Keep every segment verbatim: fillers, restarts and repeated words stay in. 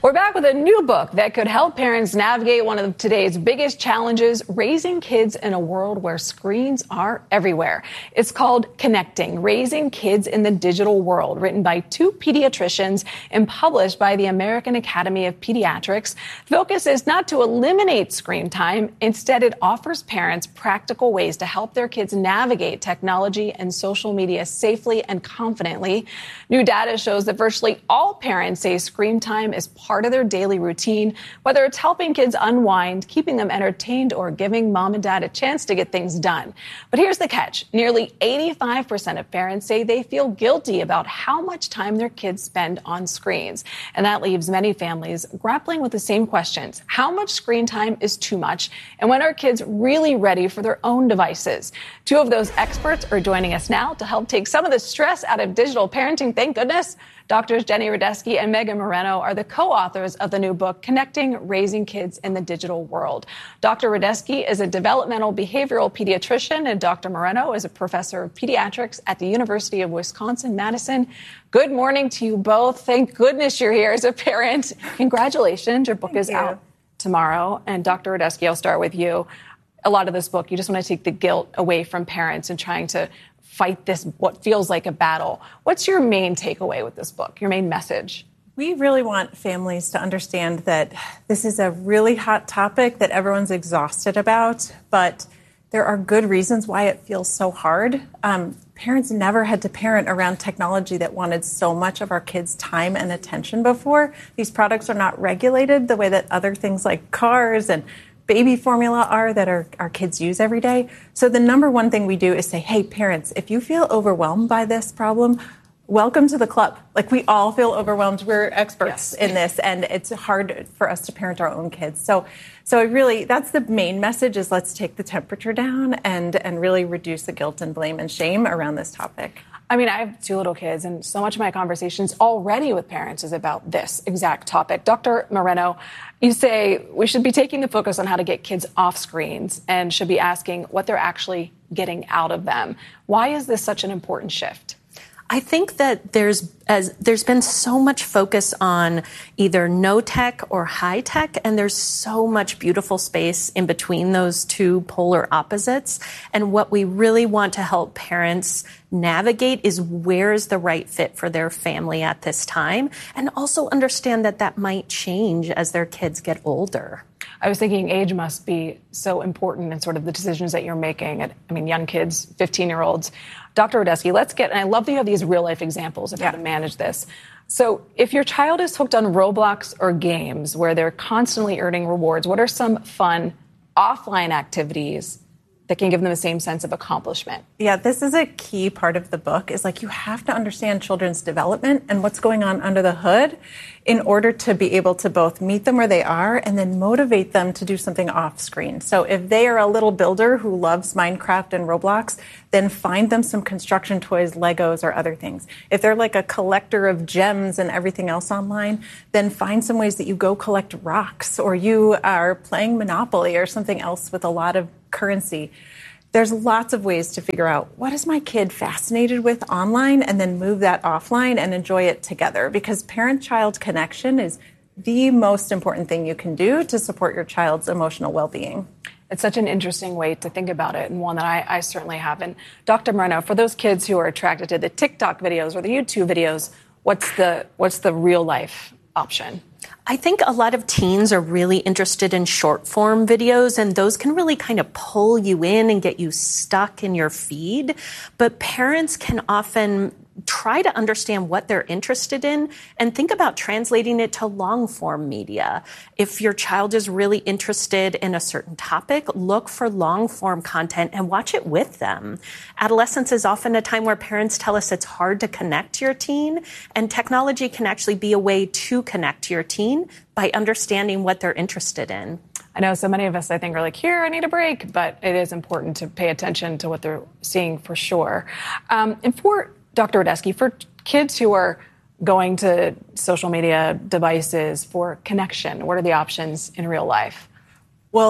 We're back with a new book that could help parents navigate one of today's biggest challenges, raising kids in a world where screens are everywhere. It's called Connecting, Raising Kids in the Digital World, written by two pediatricians and published by the American Academy of Pediatrics. The focus is not to eliminate screen time. Instead, it offers parents practical ways to help their kids navigate technology and social media safely and confidently. New data shows that virtually all parents say screen time is part of their daily routine, whether it's helping kids unwind, keeping them entertained, or giving mom and dad a chance to get things done. But here's the catch. Nearly eighty-five percent of parents say they feel guilty about how much time their kids spend on screens. And that leaves many families grappling with the same questions. How much screen time is too much? And when are kids really ready for their own devices? Two of those experts are joining us now to help take some of the stress out of digital parenting. Thank goodness. Doctors Jenny Radesky and Megan Moreno are the co-authors of the new book, Connecting, Raising Kids in the Digital World. Doctor Radesky is a developmental behavioral pediatrician, and Doctor Moreno is a professor of pediatrics at the University of Wisconsin-Madison. Good morning to you both. Thank goodness you're here as a parent. Congratulations. Your book Thank is you. out tomorrow. And Doctor Radesky, I'll start with you. A lot of this book, you just want to take the guilt away from parents and trying to fight this, what feels like a battle. What's your main takeaway with this book, your main message? We really want families to understand that this is a really hot topic that everyone's exhausted about, but there are good reasons why it feels so hard. Um, parents never had to parent around technology that wanted so much of our kids' time and attention before. These products are not regulated the way that other things like cars and baby formula are that our, our kids use every day. So the number one thing we do is say, hey, parents, if you feel overwhelmed by this problem, welcome to the club. Like, we all feel overwhelmed. We're experts yes. in this, and it's hard for us to parent our own kids. So so really, that's the main message, is let's take the temperature down and, and really reduce the guilt and blame and shame around this topic. I mean, I have two little kids, and so much of my conversations already with parents is about this exact topic. Doctor Moreno, you say we should be taking the focus on how to get kids off screens and should be asking what they're actually getting out of them. Why is this such an important shift? I think that there's as there's been so much focus on either no tech or high tech, and there's so much beautiful space in between those two polar opposites. And what we really want to help parents navigate is where is the right fit for their family at this time, and also understand that that might change as their kids get older. I was thinking age must be so important in sort of the decisions that you're making. I mean, young kids, fifteen-year-olds. Doctor Radesky, let's get, and I love that you have these real-life examples of yeah. how to manage this. So if your child is hooked on Roblox or games where they're constantly earning rewards, what are some fun offline activities that can give them the same sense of accomplishment? Yeah, this is a key part of the book, is like you have to understand children's development and what's going on under the hood in order to be able to both meet them where they are and then motivate them to do something off screen. So if they are a little builder who loves Minecraft and Roblox, then find them some construction toys, Legos, or other things. If they're like a collector of gems and everything else online, then find some ways that you go collect rocks, or you are playing Monopoly or something else with a lot of currency. There's lots of ways to figure out what is my kid fascinated with online, and then move that offline and enjoy it together, because parent-child connection is the most important thing you can do to support your child's emotional well-being. It's such an interesting way to think about it, and one that I, I certainly have. And Doctor Moreno, for those kids who are attracted to the TikTok videos or the YouTube videos, what's the what's the real-life option? I think a lot of teens are really interested in short form videos, and those can really kind of pull you in and get you stuck in your feed. But parents can often try to understand what they're interested in and think about translating it to long form media. If your child is really interested in a certain topic, look for long form content and watch it with them. Adolescence is often a time where parents tell us it's hard to connect to your teen, and technology can actually be a way to connect to your teen by understanding what they're interested in. I know so many of us, I think, are like, here, I need a break, but it is important to pay attention to what they're seeing for sure. Um, and for Doctor Radesky, for kids who are going to social media devices for connection, what are the options in real life? Well,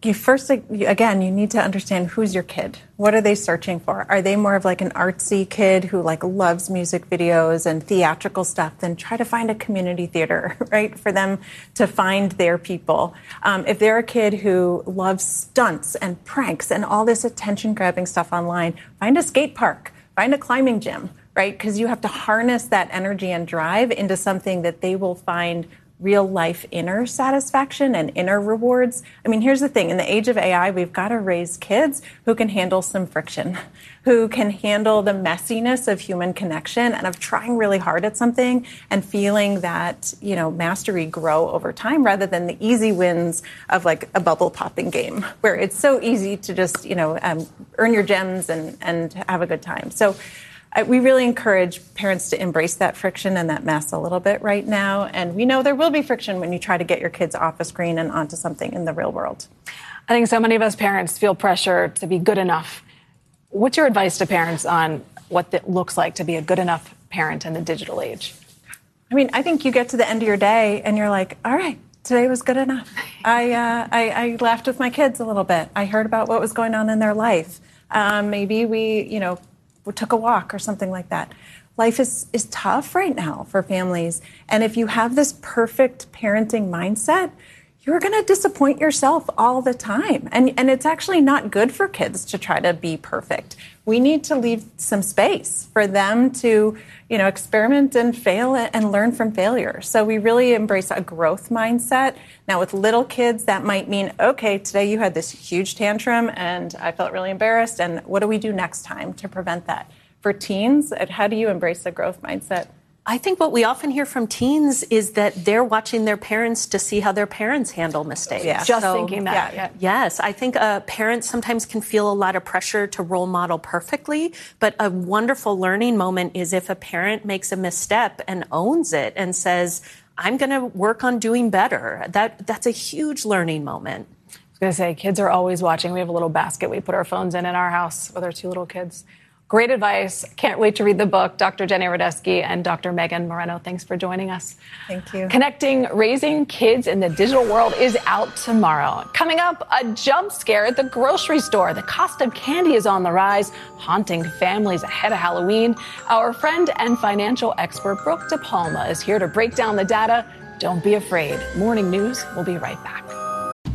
You first, again, you need to understand who's your kid. What are they searching for? Are they more of like an artsy kid who like loves music videos and theatrical stuff? Then try to find a community theater, right, for them to find their people. Um, if they're a kid who loves stunts and pranks and all this attention-grabbing stuff online, find a skate park, find a climbing gym, right? Because you have to harness that energy and drive into something that they will find real life inner satisfaction and inner rewards. I mean, here's the thing. In the age of A I, we've got to raise kids who can handle some friction, who can handle the messiness of human connection and of trying really hard at something and feeling that, you know, mastery grow over time rather than the easy wins of like a bubble popping game where it's so easy to just, you know, um, earn your gems and, and have a good time. So we really encourage parents to embrace that friction and that mess a little bit right now. And we know there will be friction when you try to get your kids off a screen and onto something in the real world. I think so many of us parents feel pressure to be good enough. What's your advice to parents on what it looks like to be a good enough parent in the digital age? I mean, I think you get to the end of your day and you're like, all right, today was good enough. I, uh, I, I laughed with my kids a little bit. I heard about what was going on in their life. Um, maybe we, you know, we took a walk or something like that. Life is, is tough right now for families. And if you have this perfect parenting mindset, you're going to disappoint yourself all the time. And, and it's actually not good for kids to try to be perfect. We need to leave some space for them to, you know, experiment and fail and learn from failure. So we really embrace a growth mindset. Now with little kids, that might mean, okay, today you had this huge tantrum and I felt really embarrassed. And what do we do next time to prevent that? For teens, how do you embrace a growth mindset? I think what we often hear from teens is that they're watching their parents to see how their parents handle mistakes. Yeah. Just so, thinking that. Yeah, yeah. Yes, I think uh, parents sometimes can feel a lot of pressure to role model perfectly, but a wonderful learning moment is if a parent makes a misstep and owns it and says, I'm going to work on doing better. That That's a huge learning moment. I was going to say, kids are always watching. We have a little basket we put our phones in in our house with our two little kids. Great advice. Can't wait to read the book. Doctor Jenny Radesky and Doctor Megan Moreno, thanks for joining us. Thank you. Connecting Raising Kids in the Digital World is out tomorrow. Coming up, a jump scare at the grocery store. The cost of candy is on the rise, haunting families ahead of Halloween. Our friend and financial expert Brooke DePalma is here to break down the data. Don't be afraid. Morning News will be right back.